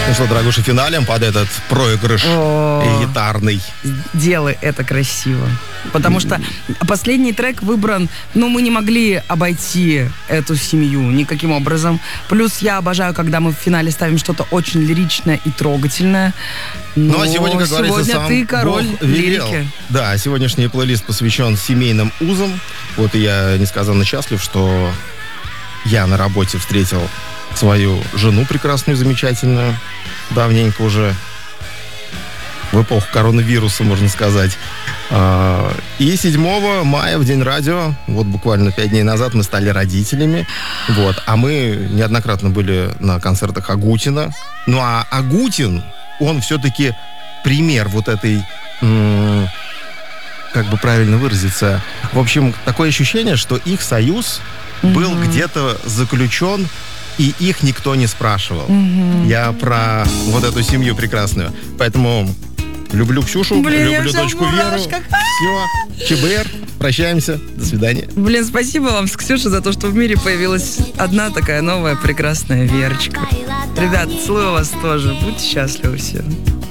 Ну что, дорогуша, финалем под этот проигрыш гитарный. Делай это красиво. Потому что последний трек выбран, но мы не могли обойти эту семью никаким образом. Плюс я обожаю, когда мы в финале ставим что-то очень лиричное и трогательное. Ну а сегодня, как говорится, сам ты король Бог велел. лирики. Да, сегодняшний плейлист посвящен семейным узам. Вот и я несказанно счастлив, что я на работе встретил свою жену прекрасную, замечательную, давненько уже, в эпоху коронавируса, можно сказать. И 7 мая, в День радио, вот буквально 5 дней назад, мы стали родителями. Вот. А мы неоднократно были на концертах Агутина. Ну а Агутин, он все-таки пример вот этой, как бы правильно выразиться, в общем, такое ощущение, что их союз был где-то заключен, и их никто не спрашивал. Я про вот эту семью прекрасную. Поэтому люблю Ксюшу, люблю дочку Веру. Все, ЧБР, прощаемся, до свидания. Спасибо вам с Ксюшей за то, что в мире появилась одна такая новая прекрасная Верочка. Ребят, целую вас тоже, будьте счастливы все.